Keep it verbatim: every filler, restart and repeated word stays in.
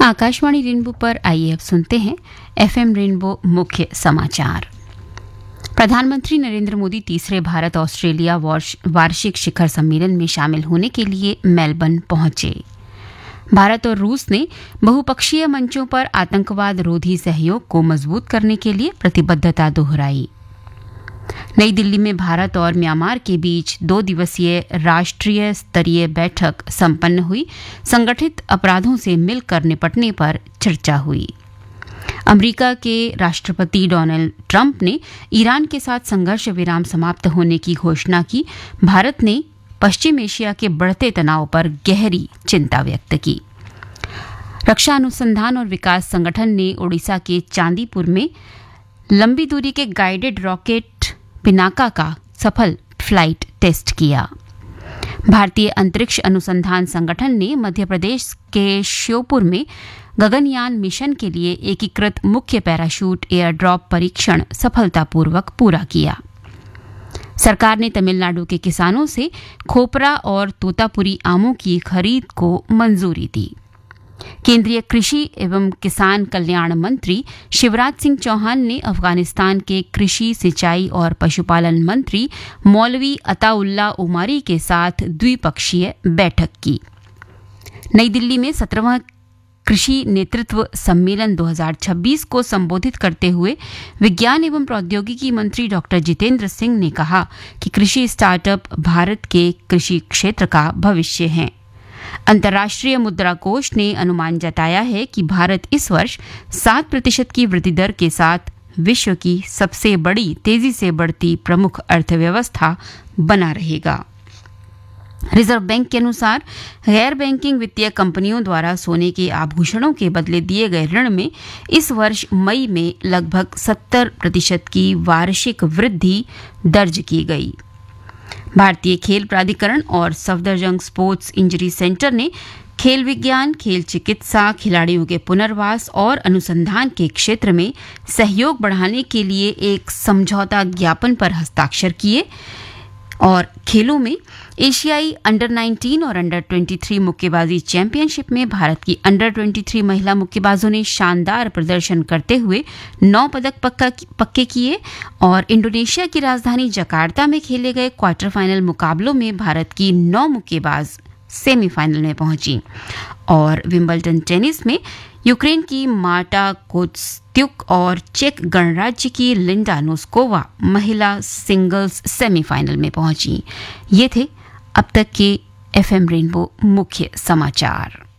Akashvani rainbow पर आइए अब सुनते हैं एफएम रेनबो मुख्य समाचार। प्रधानमंत्री नरेंद्र मोदी तीसरे भारत ऑस्ट्रेलिया वार्षिक शिखर सम्मेलन में शामिल होने के लिए मेलबर्न पहुंचे। भारत और रूस ने बहुपक्षीय मंचों पर आतंकवाद रोधी सहयोग को मजबूत करने के लिए प्रतिबद्धता दोहराई। नई दिल्ली में भारत और म्यांमार के बीच दो दिवसीय राष्ट्रीय स्तरीय बैठक संपन्न हुई। संगठित अपराधों से मिलकर निपटने पर चर्चा हुई। अमेरिका के राष्ट्रपति डोनाल्ड ट्रंप ने ईरान के साथ संघर्ष विराम समाप्त होने की घोषणा की। भारत ने पश्चिम एशिया के बढ़ते तनाव पर गहरी चिंता व्यक्त की। रक्षा अनुसंधान और विकास संगठन ने ओडिशा के चांदीपुर में लंबी दूरी के गाइडेड रॉकेट पिनाका का सफल फ्लाइट टेस्ट किया। भारतीय अंतरिक्ष अनुसंधान संगठन ने मध्य प्रदेश के श्योपुर में गगनयान मिशन के लिए एकीकृत मुख्य पैराशूट एयर ड्रॉप परीक्षण सफलतापूर्वक पूरा किया। सरकार ने तमिलनाडु के किसानों से खोपरा और तोतापुरी आमों की खरीद को मंजूरी दी। केंद्रीय कृषि एवं किसान कल्याण मंत्री शिवराज सिंह चौहान ने अफगानिस्तान के कृषि, सिंचाई और पशुपालन मंत्री मौलवी अताउल्ला उमारी के साथ द्विपक्षीय बैठक की। नई दिल्ली में सत्रहवां कृषि नेतृत्व सम्मेलन दो हज़ार छब्बीस को संबोधित करते हुए विज्ञान एवं प्रौद्योगिकी मंत्री डॉक्टर जितेंद्र सिंह ने कहा कि कृषि स्टार्टअप भारत के कृषि क्षेत्र का भविष्य हैं। अंतर्राष्ट्रीय मुद्रा कोष ने अनुमान जताया है कि भारत इस वर्ष सात प्रतिशत की वृद्धि दर के साथ विश्व की सबसे बड़ी तेजी से बढ़ती प्रमुख अर्थव्यवस्था बना रहेगा। रिजर्व बैंक के अनुसार गैर बैंकिंग वित्तीय कंपनियों द्वारा सोने के आभूषणों के बदले दिए गए ऋण में इस वर्ष मई में लगभग सत्तर प्रतिशत की वार्षिक वृद्धि दर्ज की गई। भारतीय खेल प्राधिकरण और सफदरजंग स्पोर्ट्स इंजरी सेंटर ने खेल विज्ञान, खेल चिकित्सा, खिलाड़ियों के पुनर्वास और अनुसंधान के क्षेत्र में सहयोग बढ़ाने के लिए एक समझौता ज्ञापन पर हस्ताक्षर किए और खेलों में एशियाई अंडर नाइनटीन और अंडर तेईस मुक्केबाजी चैंपियनशिप में भारत की अंडर तेईस महिला मुक्केबाजों ने शानदार प्रदर्शन करते हुए नौ पदक पक्का पक्के किए और इंडोनेशिया की राजधानी जकार्ता में खेले गए क्वार्टर फाइनल मुकाबलों में भारत की नौ मुक्केबाज सेमीफाइनल में पहुंची। और विंबलडन टेनिस में यूक्रेन की मार्टा कोत्स्त्युक और चेक गणराज्य की लिंडा नोस्कोवा महिला सिंगल्स सेमीफाइनल में पहुंची। ये थे अब तक के एफएम रेनबो मुख्य समाचार।